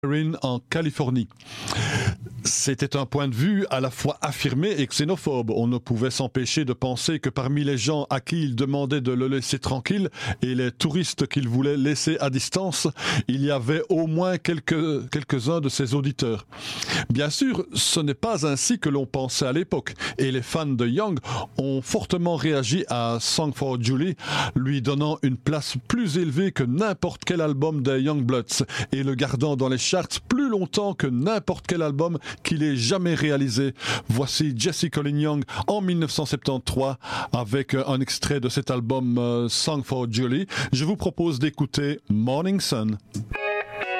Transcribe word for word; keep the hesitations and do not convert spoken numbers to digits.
en Californie. C'était un point de vue à la fois affirmé et xénophobe. On ne pouvait s'empêcher de penser que parmi les gens à qui il demandait de le laisser tranquille et les touristes qu'il voulait laisser à distance, il y avait au moins quelques, quelques-uns de ses auditeurs. Bien sûr, ce n'est pas ainsi que l'on pensait à l'époque, et les fans de Young ont fortement réagi à Song for Julie, lui donnant une place plus élevée que n'importe quel album des Youngbloods et le gardant dans les charts plus longtemps que n'importe quel album qu'il ait jamais réalisé. Voici Jesse Colin Young en dix-neuf cent soixante-treize avec un extrait de cet album euh, Song for Julie. Je vous propose d'écouter Morning Sun.